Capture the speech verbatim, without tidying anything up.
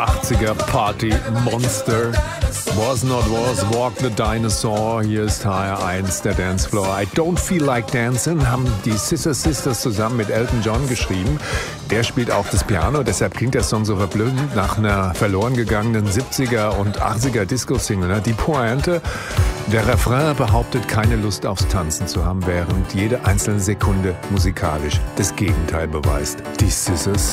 achtziger Party Monster. Was Not Was, Walk the Dinosaur. Hier ist H R eins, der Dancefloor. I Don't Feel Like Dancing haben die Scissor Sisters zusammen mit Elton John geschrieben. Der spielt auch das Piano, deshalb klingt der Song so verblüffend nach einer verloren gegangenen siebziger und achtziger Disco-Single. Die Pointe: der Refrain behauptet, keine Lust aufs Tanzen zu haben, während jede einzelne Sekunde musikalisch das Gegenteil beweist. Die Scissor Sisters.